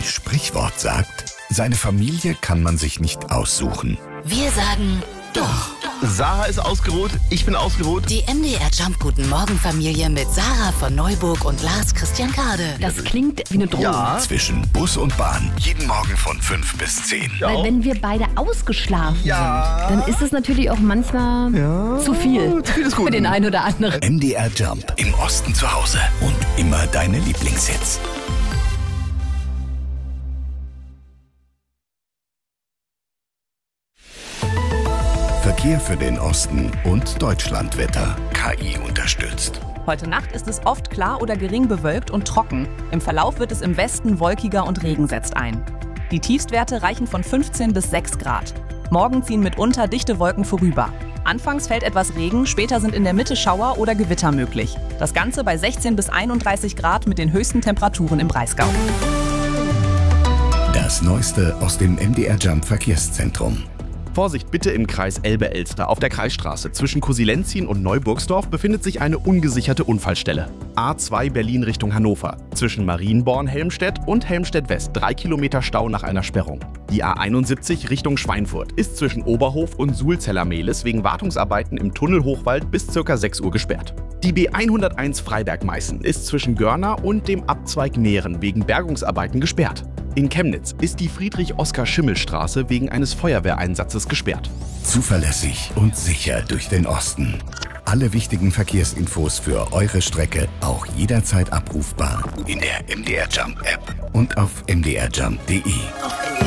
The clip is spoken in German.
Sprichwort sagt, seine Familie kann man sich nicht aussuchen. Wir sagen doch. Sarah ist ausgeruht, ich bin ausgeruht. Die MDR Jump Guten Morgen Familie mit Sarah von Neuburg und Lars Christian Kade. Das klingt wie eine Drohung. Ja. Zwischen Bus und Bahn. Jeden Morgen von 5 bis 10. Weil wenn wir beide ausgeschlafen Ja. sind, dann ist es natürlich auch manchmal zu viel. Zu viel ist gut. Für den einen oder anderen. MDR Jump. Im Osten zu Hause. Und immer deine Lieblingshits. Verkehr für den Osten und Deutschlandwetter. KI unterstützt. Heute Nacht ist es oft klar oder gering bewölkt und trocken. Im Verlauf wird es im Westen wolkiger und Regen setzt ein. Die Tiefstwerte reichen von 15 bis 6 Grad. Morgen ziehen mitunter dichte Wolken vorüber. Anfangs fällt etwas Regen, später sind in der Mitte Schauer oder Gewitter möglich. Das Ganze bei 16 bis 31 Grad mit den höchsten Temperaturen im Breisgau. Das Neueste aus dem MDR Jump Verkehrszentrum. Vorsicht bitte im Kreis Elbe-Elster. Auf der Kreisstraße zwischen Cosilenzin und Neuburgsdorf befindet sich eine ungesicherte Unfallstelle. A2 Berlin Richtung Hannover. Zwischen Marienborn-Helmstedt und Helmstedt-West 3 Kilometer Stau nach einer Sperrung. Die A71 Richtung Schweinfurt ist zwischen Oberhof und Sulzeller-Mehlis wegen Wartungsarbeiten im Tunnel Hochwald bis ca. 6 Uhr gesperrt. Die B101 Freiberg-Meißen ist zwischen Görna und dem Abzweig Nähren wegen Bergungsarbeiten gesperrt. In Chemnitz ist die Friedrich-Oskar-Schimmel-Straße wegen eines Feuerwehreinsatzes gesperrt. Zuverlässig und sicher durch den Osten. Alle wichtigen Verkehrsinfos für eure Strecke auch jederzeit abrufbar in der MDR Jump App und auf mdrjump.de.